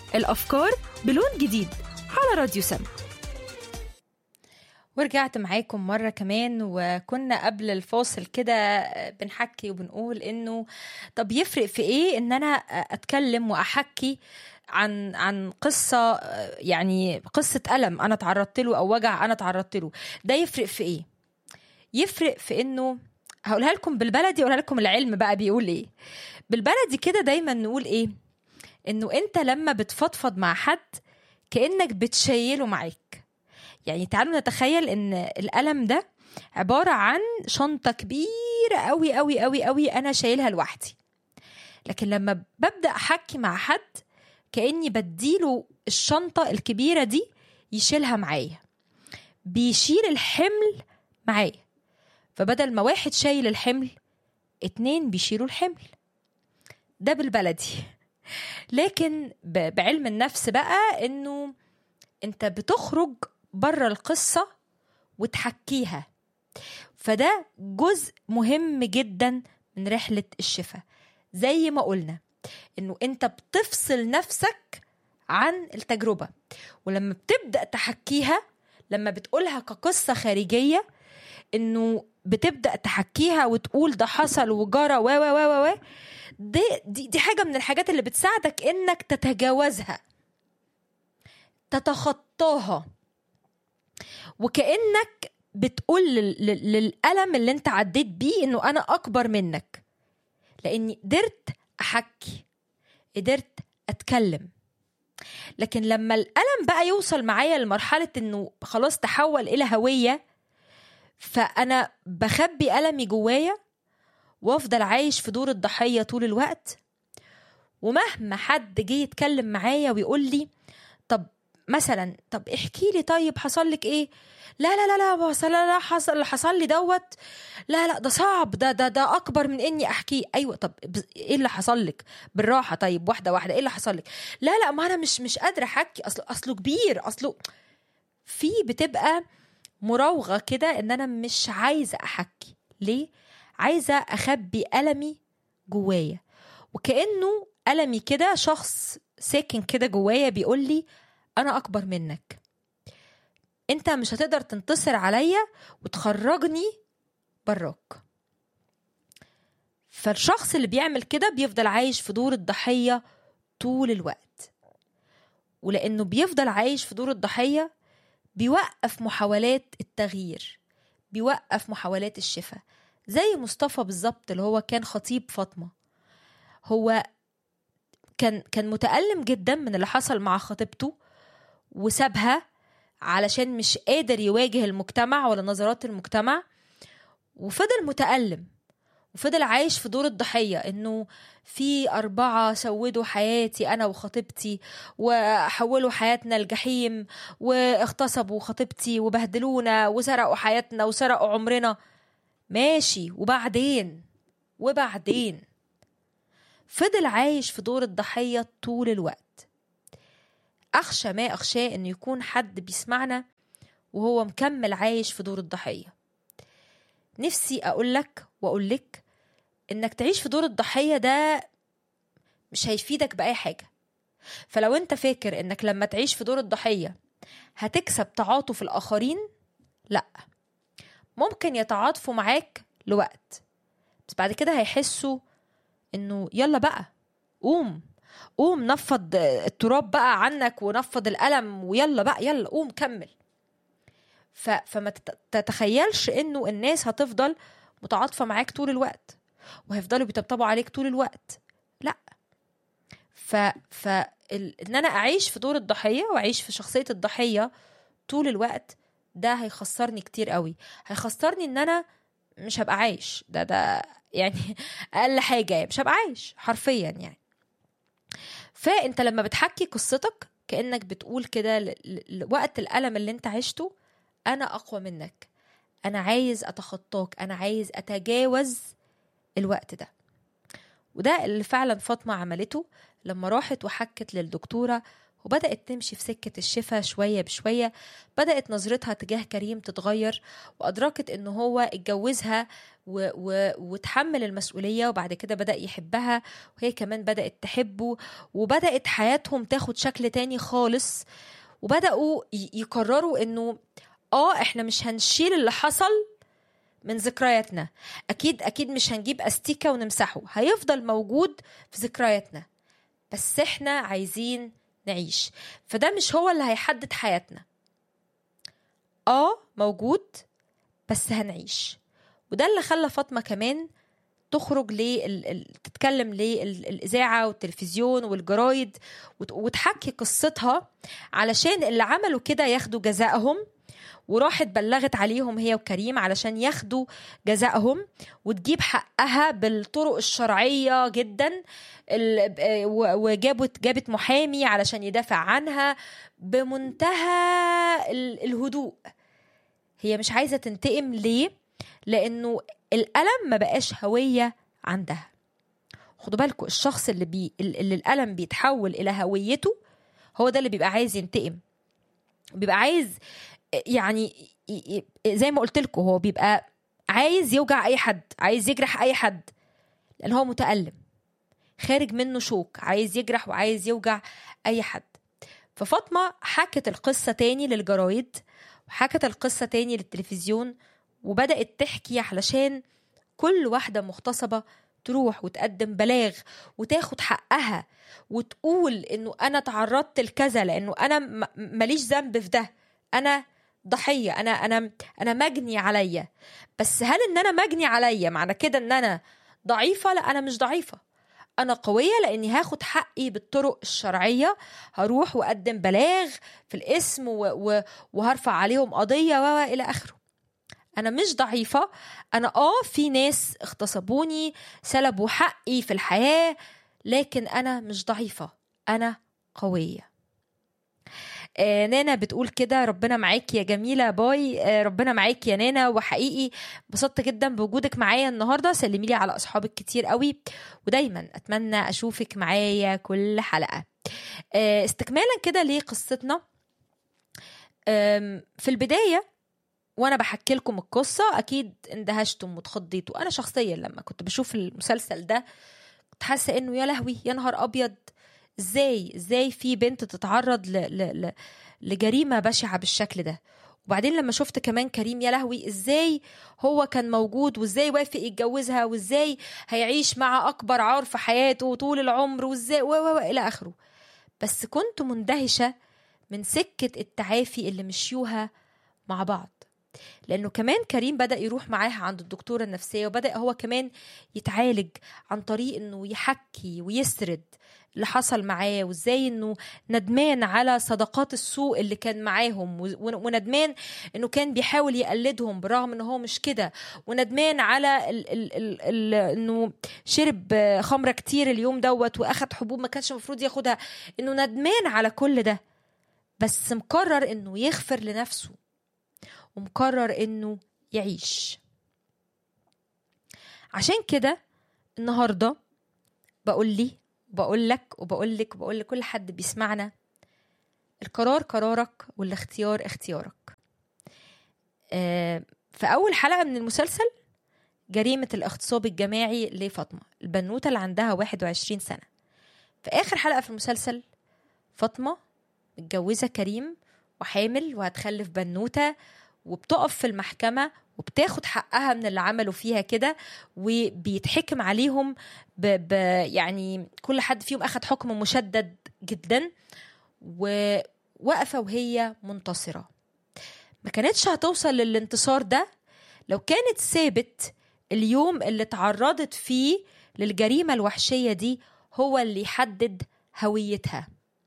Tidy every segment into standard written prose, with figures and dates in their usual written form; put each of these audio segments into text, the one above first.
الأفكار بلون جديد على راديو سما. ورجعت معاكم مرة كمان، وكنا قبل الفاصل كده بنحكي وبنقول إنه طب يفرق في إيه إن أنا أتكلم وأحكي عن قصة، يعني قصة ألم أنا تعرضت له أو وجع أنا تعرضت له. ده يفرق في إيه؟ يفرق في إنه هقولها لكم بالبلدي، أقولها لكم العلم بقى بيقول إيه. بالبلدي كده دايما نقول إيه؟ إنه أنت لما بتفضفض مع حد كأنك بتشيله معاك. يعني تعالوا نتخيل ان الألم ده عبارة عن شنطة كبيرة قوي قوي قوي قوي أنا شايلها لوحدي، لكن لما ببدأ أحكي مع حد كأني بديله الشنطة الكبيرة دي يشيلها معايا، بيشيل الحمل معايا. فبدل ما واحد شايل الحمل 2 بيشيلوا الحمل. ده بالبلدي. لكن بعلم النفس بقى انه انت بتخرج بره القصة وتحكيها. فده جزء مهم جدا من رحلة الشفاء. زي ما قلنا انه انت بتفصل نفسك عن التجربة، ولما بتبدأ تحكيها، لما بتقولها كقصة خارجية، انه بتبدأ تحكيها وتقول ده حصل وجرى و و و و دي حاجة من الحاجات اللي بتساعدك انك تتجاوزها، تتخطاها، وكأنك بتقول للألم اللي انت عديت بيه انه انا اكبر منك، لاني قدرت احكي، قدرت اتكلم. لكن لما الألم بقى يوصل معايا لمرحلة انه خلاص تحول الى هوية، فانا بخبي ألمي جوايا وافضل عايش في دور الضحية طول الوقت. ومهما حد جه يتكلم معايا ويقول لي طب مثلا طب احكي لي، طيب حصل لك ايه؟ لا لا لا لا لا حصل لي دوت، لا ده صعب، ده اكبر من اني احكيه. ايوه طب ايه اللي حصل لك؟ بالراحه، طيب واحده واحده، ايه اللي حصل لك؟ لا ما انا مش قادره احكي، اصله كبير، اصله في بتبقى مراوغه كده ان انا مش عايزه احكي. ليه؟ عايزه اخبي ألمي جوايا، وكأنه ألمي كده شخص ساكن كده جوايا بيقول لي أنا أكبر منك، أنت مش هتقدر تنتصر عليا وتخرجني براك. فالشخص اللي بيعمل كده بيفضل عايش في دور الضحية طول الوقت، ولأنه بيفضل عايش في دور الضحية بيوقف محاولات التغيير، بيوقف محاولات الشفاء. زي مصطفى بالظبط اللي هو كان خطيب فاطمة. هو كان متألم جدا من اللي حصل مع خطيبته وسابها علشان مش قادر يواجه المجتمع ولا نظرات المجتمع، وفضل متألم وفضل عايش في دور الضحية، انه في 4 سودوا حياتي انا وخطيبتي وحولوا حياتنا الجحيم، واغتصبوا خطيبتي وبهدلونا وسرقوا حياتنا وسرقوا عمرنا. ماشي، وبعدين فضل عايش في دور الضحية طول الوقت. أخشى ما أخشاه إنه يكون حد بيسمعنا وهو مكمل عايش في دور الضحية. نفسي أقولك وأقولك إنك تعيش في دور الضحية ده مش هيفيدك بأي حاجة. فلو أنت فاكر إنك لما تعيش في دور الضحية هتكسب تعاطف الآخرين، لأ، ممكن يتعاطفوا معاك لوقت، بس بعد كده هيحسوا إنه يلا بقى قوم نفض التراب بقى عنك ونفض الألم، ويلا بقى يلا قوم كمل. فما تتخيلش انه الناس هتفضل متعاطفة معاك طول الوقت وهيفضلوا بيطبطبوا عليك طول الوقت. لا. ان انا اعيش في دور الضحية واعيش في شخصية الضحية طول الوقت، ده هيخسرني كتير قوي. هيخسرني ان انا مش هبقى عايش، ده يعني اقل حاجة، يعني مش هبقى عايش حرفيا يعني. فانت لما بتحكي قصتك كأنك بتقول كده وقت الألم اللي انت عشته أنا أقوى منك، أنا عايز أتخطاك، أنا عايز أتجاوز الوقت ده. وده اللي فعلا فاطمة عملته لما راحت وحكت للدكتورة وبدأت تمشي في سكة الشفاء شوية بشوية. بدأت نظرتها تجاه كريم تتغير، وأدركت إنه هو اتجوزها وتحمل المسؤولية، وبعد كده بدأ يحبها وهي كمان بدأت تحبه، وبدأت حياتهم تاخد شكل تاني خالص، وبدأوا يقرروا انه احنا مش هنشيل اللي حصل من ذكرياتنا، اكيد مش هنجيب استيكة ونمسحه، هيفضل موجود في ذكرياتنا، بس احنا عايزين نعيش. فده مش هو اللي هيحدد حياتنا، موجود بس هنعيش. وده اللي خلى فاطمة كمان تخرج تتكلم للإذاعة والتلفزيون والجرايد وتحكي قصتها، علشان اللي عملوا كده ياخدوا جزائهم، وراحت بلغت عليهم هي وكريم علشان ياخدوا جزائهم وتجيب حقها بالطرق الشرعية جدا، جابت محامي علشان يدافع عنها بمنتهى الهدوء. هي مش عايزة تنتقم. ليه؟ لأنه الألم ما بقاش هوية عندها. خدوا بالكم، الشخص اللي الألم بيتحول إلى هويته هو ده اللي بيبقى عايز ينتقم، بيبقى عايز يعني زي ما قلت لكم، هو بيبقى عايز يوجع أي حد، عايز يجرح أي حد، لأن هو متألم خارج منه شوك، عايز يجرح وعايز يوجع أي حد. ففاطمة حكت القصة تاني للجرايد وحكت القصة تاني للتلفزيون، وبدأت تحكي علشان كل واحدة مغتصبة تروح وتقدم بلاغ وتاخد حقها وتقول إنه أنا تعرضت لكذا، لأنه أنا ماليش ذنب في ده، أنا ضحية، أنا مجني عليا. بس هل إن أنا مجني عليا معنى كده إن أنا ضعيفة؟ لا، أنا مش ضعيفة، أنا قوية، لأني هاخد حقي بالطرق الشرعية، هروح وأقدم بلاغ في الاسم وهرفع عليهم قضية وإلى آخره. أنا مش ضعيفة، أنا في ناس اغتصبوني سلبوا حقي في الحياة، لكن أنا مش ضعيفة، أنا قوية. نانا بتقول كده: ربنا معاك يا جميلة، باي. ربنا معاك يا نانا، وحقيقي بسطت جدا بوجودك معايا النهاردة. سلمي لي على أصحابك كتير قوي، ودايما أتمنى أشوفك معايا كل حلقة. استكمالا كده لقصتنا، في البداية وانا بحكي لكم القصة اكيد اندهشتم واتخضيتوا. انا شخصيا لما كنت بشوف المسلسل ده كنت حاسة انه يا لهوي، يا نهار ابيض، ازاي في بنت تتعرض لجريمة بشعة بالشكل ده. وبعدين لما شفت كمان كريم، يا لهوي، ازاي هو كان موجود، وازاي وافق يتجوزها، وازاي هيعيش مع اكبر عار في حياته طول العمر، وازاي الى اخره. بس كنت مندهشة من سكة التعافي اللي مشيوها مع بعض، لأنه كمان كريم بدأ يروح معاها عند الدكتورة النفسية، وبدأ هو كمان يتعالج عن طريق أنه يحكي ويسرد اللي حصل معاه، وإزاي أنه ندمان على صداقات السوء اللي كان معاهم، وندمان أنه كان بيحاول يقلدهم برغم أنه هو مش كده، وندمان على أنه شرب خمرة كتير اليوم دوت وأخد حبوب ما كانش مفروض ياخدها، أنه ندمان على كل ده، بس مقرر أنه يغفر لنفسه ومقرر انه يعيش. عشان كده النهارده بقول لك كل حد بيسمعنا: القرار قرارك والاختيار اختيارك. في اول حلقة من المسلسل جريمة الاغتصاب الجماعي لفاطمة البنوتة اللي عندها 21 سنة. في اخر حلقة في المسلسل فاطمة متجوزة كريم وحامل وهتخلف بنوتة، وبتقف في المحكمة وبتاخد حقها من اللي عملوا فيها كده، وبيتحكم عليهم يعني كل حد فيهم أخد حكم مشدد جدا، ووقفة وهي منتصرة. ما كانتش هتوصل للانتصار ده لو كانت سابت اليوم اللي تعرضت فيه للجريمة الوحشية دي هو اللي يحدد هويتها.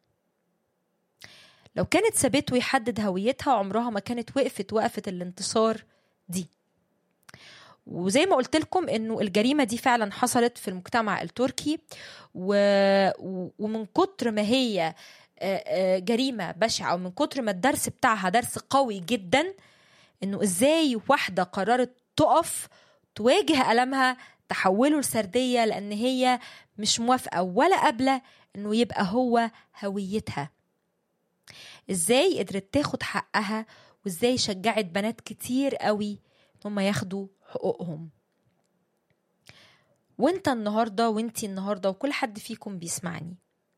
لو كانت سابته يحدد هويتها عمرها ما كانت وقفت الانتصار دي. وزي ما قلت لكم انه الجريمة دي فعلا حصلت في المجتمع التركي، ومن كتر ما هي جريمة بشعة، ومن كتر ما الدرس بتاعها درس قوي جدا، انه ازاي واحدة قررت تقف تواجه ألمها تحوله لسردية، لأن هي مش موافقة ولا قابلة انه يبقى هو هويتها. ازاي قدرت تاخد حقها، وازاي شجعت بنات كتير قوي هم ياخدوا حقوقهم. وانت النهاردة وانتي النهاردة وكل حد فيكم بيسمعني،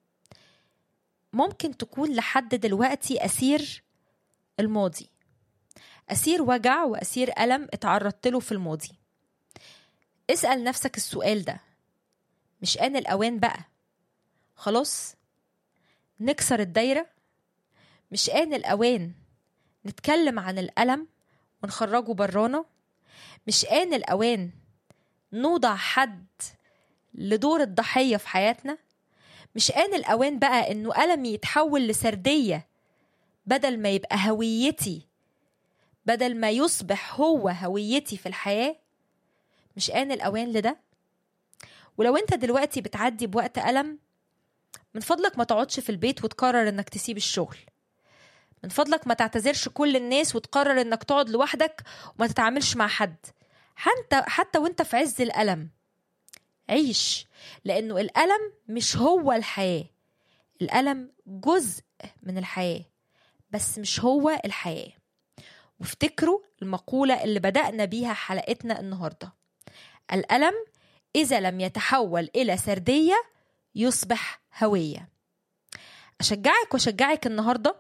ممكن تكون لحد دلوقتي أسير الماضي، أسير وجع وأسير ألم اتعرضت له في الماضي. اسأل نفسك السؤال ده، مش آن الأوان بقى خلاص نكسر الدايرة؟ مش آن الأوان نتكلم عن الألم ونخرجه برانا؟ مش آن الأوان نوضع حد لدور الضحية في حياتنا؟ مش آن الأوان بقى إنه ألمي يتحول لسردية بدل ما يبقى هويتي، بدل ما يصبح هو هويتي في الحياة؟ مش آن الأوان لده؟ ولو أنت دلوقتي بتعدي بوقت ألم، من فضلك ما تقعدش في البيت وتقرر إنك تسيب الشغل. من فضلك ما تعتذرش كل الناس وتقرر إنك تقعد لوحدك وما تتعاملش مع حد. حتى وانت في عز الألم عيش، لأنه الألم مش هو الحياة. الألم جزء من الحياة بس مش هو الحياة. وافتكروا المقولة اللي بدأنا بيها حلقتنا النهاردة: الألم إذا لم يتحول إلى سردية يصبح هوية. أشجعك وأشجعك النهاردة،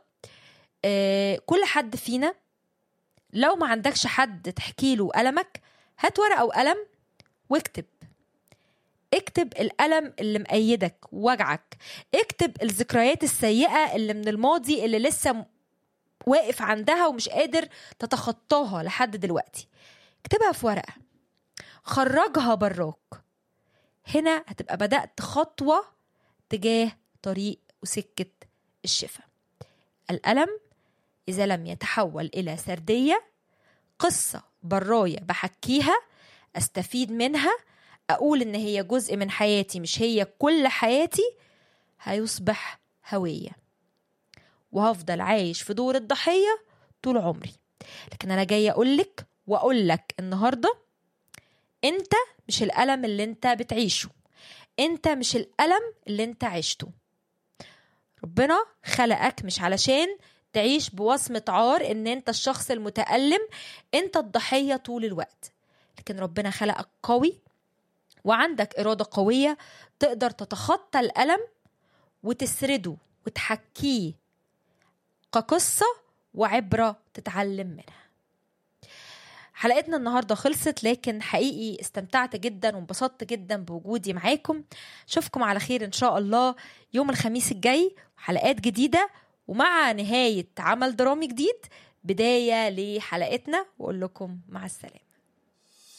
كل حد فينا لو ما عندكش حد تحكي له ألمك، هات ورقة وقلم واكتب. اكتب الألم اللي مقيدك ووجعك، اكتب الذكريات السيئة اللي من الماضي اللي لسه واقف عندها ومش قادر تتخطاها لحد دلوقتي. اكتبها في ورقة، خرجها براك. هنا هتبقى بدأت خطوة تجاه طريق وسكة الشفاء. الألم إذا لم يتحول إلى سردية، قصة براية بحكيها، أستفيد منها، أقول إن هي جزء من حياتي مش هي كل حياتي، هيصبح هوية وهفضل عايش في دور الضحية طول عمري. لكن أنا جاية أقولك وأقولك النهاردة، أنت مش الألم اللي أنت بتعيشه، أنت مش الألم اللي أنت عشته. ربنا خلقك مش علشان تعيش بوصمة عار إن أنت الشخص المتألم، أنت الضحية طول الوقت. لكن ربنا خلقك قوي وعندك إرادة قوية تقدر تتخطى الألم وتسرده وتحكيه كقصة وعبرة تتعلم منها. حلقتنا النهاردة خلصت، لكن حقيقي استمتعت جدا وانبسطت جدا بوجودي معاكم. شوفكم على خير إن شاء الله يوم الخميس الجاي، حلقات جديدة، ومع نهاية عمل درامي جديد بداية لحلقتنا، وأقول لكم مع السلامة.